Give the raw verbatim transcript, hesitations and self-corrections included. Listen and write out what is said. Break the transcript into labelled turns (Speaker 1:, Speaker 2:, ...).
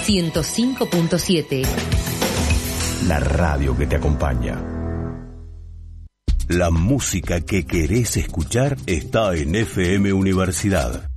Speaker 1: ciento cinco punto siete.
Speaker 2: La radio que te acompaña. La música que querés escuchar está en F M Universidad.